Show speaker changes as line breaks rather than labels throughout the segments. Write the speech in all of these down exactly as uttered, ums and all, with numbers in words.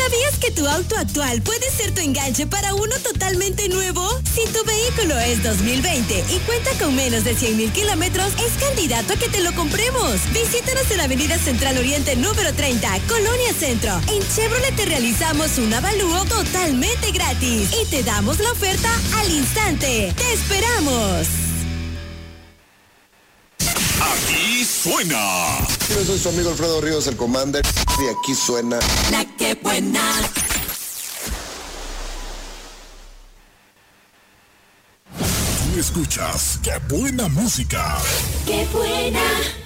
¿Sabías que tu auto actual puede ser tu enganche para uno totalmente nuevo? Si tu vehículo es dos mil veinte y cuenta con menos de cien mil kilómetros, es candidato a que te lo compremos. Visítanos en Avenida Central Oriente número treinta, Colonia Centro. En Chevrolet te realizamos un avalúo totalmente gratis y te damos la oferta al instante. ¡Te esperamos!
Aquí suena.
Yo soy su amigo Alfredo Ríos, el Commander, y aquí suena
La que buena.
Tú escuchas Qué Buena Música.
¡Qué buena!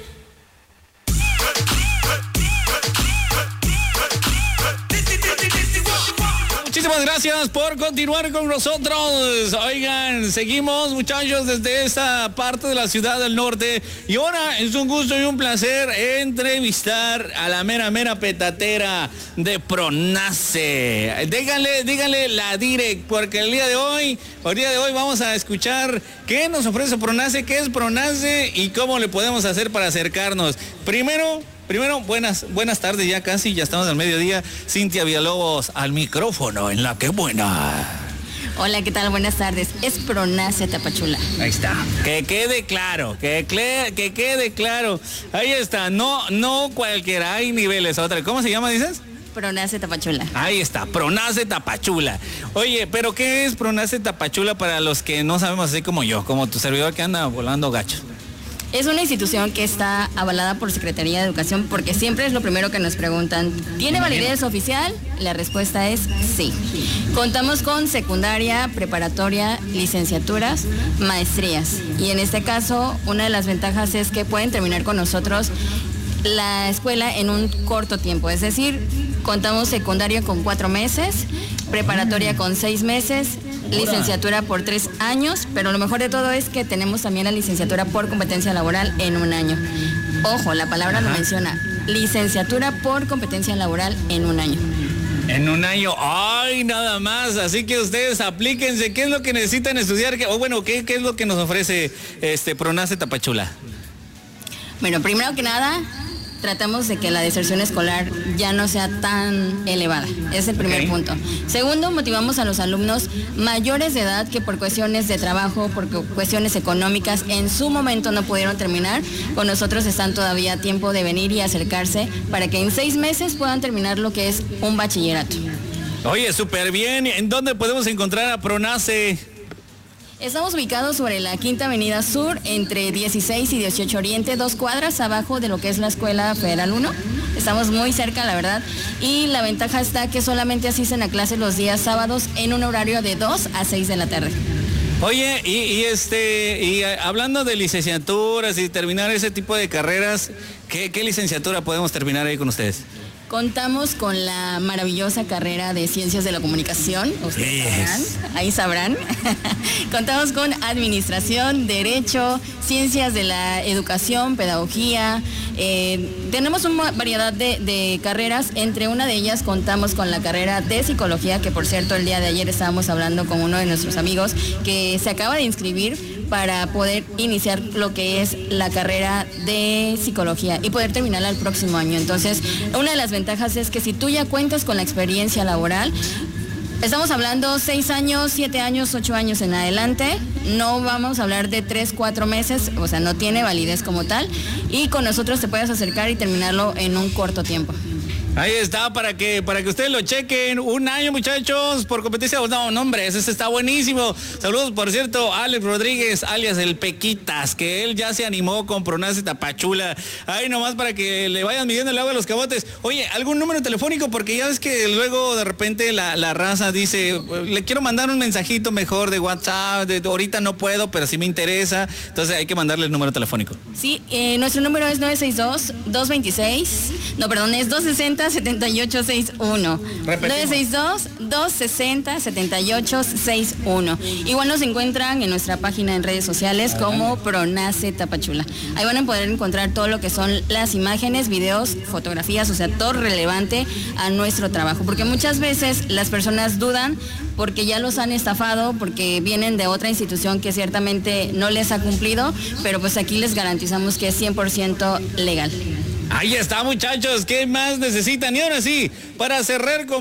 Muchísimas gracias por continuar con nosotros. Oigan, seguimos, muchachos, desde esta parte de la ciudad del norte. Y ahora es un gusto y un placer entrevistar a la mera, mera petatera de Pronace. Díganle, díganle la direct, porque el día de hoy, el día de hoy vamos a escuchar qué nos ofrece Pronace, qué es Pronace y cómo le podemos hacer para acercarnos. Primero... Primero, buenas, buenas tardes, ya casi, ya estamos al mediodía. Cintia Villalobos al micrófono en La Que Buena.
Hola, ¿qué tal? Buenas tardes. Es Pronace Tapachula.
Ahí está. Que quede claro, que, cle- que quede claro. Ahí está, no, no cualquiera, hay niveles. Otra, ¿cómo se llama, dices?
Pronace Tapachula.
Ahí está, Pronace Tapachula. Oye, pero ¿qué es Pronace Tapachula para los que no sabemos, así como yo, como tu servidor que anda volando gachos?
Es una institución que está avalada por Secretaría de Educación porque siempre es lo primero que nos preguntan. ¿Tiene validez oficial? La respuesta es sí. Contamos con secundaria, preparatoria, licenciaturas, maestrías. Y en este caso, una de las ventajas es que pueden terminar con nosotros la escuela en un corto tiempo. Es decir, contamos secundaria con cuatro meses, preparatoria con seis meses, licenciatura por tres años, pero lo mejor de todo es que tenemos también la licenciatura por competencia laboral en un año. Ojo, la palabra Ajá. lo menciona, licenciatura por competencia laboral en un año.
En un año, ¡ay, nada más! Así que ustedes aplíquense. ¿Qué es lo que necesitan estudiar? O bueno, ¿qué, qué es lo que nos ofrece este Pronace Tapachula?
Bueno, primero que nada, tratamos de que la deserción escolar ya no sea tan elevada. Es el primer okay. punto. Segundo, motivamos a los alumnos mayores de edad que por cuestiones de trabajo, por cuestiones económicas, en su momento no pudieron terminar. Con nosotros están todavía a tiempo de venir y acercarse para que en seis meses puedan terminar lo que es un bachillerato.
Oye, súper bien. ¿En dónde podemos encontrar a Pronace?
Estamos ubicados sobre la Quinta Avenida Sur, entre dieciséis y dieciocho Oriente, dos cuadras abajo de lo que es la Escuela Federal uno. Estamos muy cerca, la verdad. Y la ventaja está que solamente asisten a clases los días sábados en un horario de dos a seis de la tarde.
Oye, y, y este, y hablando de licenciaturas y terminar ese tipo de carreras, ¿qué, qué licenciatura podemos terminar ahí con ustedes?
Contamos con la maravillosa carrera de Ciencias de la Comunicación, ustedes yes. sabrán, ahí sabrán. Contamos con Administración, Derecho, Ciencias de la Educación, Pedagogía. Eh, tenemos una variedad de, de carreras, entre una de ellas contamos con la carrera de Psicología, que por cierto el día de ayer estábamos hablando con uno de nuestros amigos que se acaba de inscribir para poder iniciar lo que es la carrera de Psicología y poder terminarla el próximo año. Entonces, una de las ventajas es que si tú ya cuentas con la experiencia laboral, estamos hablando seis años, siete años, ocho años en adelante, no vamos a hablar de tres, cuatro meses, o sea, no tiene validez como tal, y con nosotros te puedes acercar y terminarlo en un corto tiempo.
Ahí está, para que para que ustedes lo chequen. Un año, muchachos, por competencia. No, no, hombre, ese está buenísimo. Saludos, por cierto, a Alex Rodríguez, alias el Pequitas, que él ya se animó con Pronace Tapachula. Ahí nomás para que le vayan midiendo el agua a los camotes. Oye, ¿algún número telefónico? Porque ya ves que luego de repente la, la raza dice, le quiero mandar un mensajito mejor de WhatsApp, de, ahorita no puedo, pero sí me interesa. Entonces hay que mandarle el número telefónico.
Sí, eh, nuestro número es nueve seis dos, dos dos seis, no, perdón, es dos seis cero, siete ocho seis uno. nueve seis dos, dos seis cero, siete ocho seis uno. Igual nos encuentran en nuestra página en redes sociales como Pronace Tapachula. Ahí van a poder encontrar todo lo que son las imágenes, videos, fotografías, o sea, todo relevante a nuestro trabajo. Porque muchas veces las personas dudan porque ya los han estafado, porque vienen de otra institución que ciertamente no les ha cumplido, pero pues aquí les garantizamos que es cien por ciento legal.
Ahí está, muchachos, ¿qué más necesitan? Y ahora sí, para cerrar con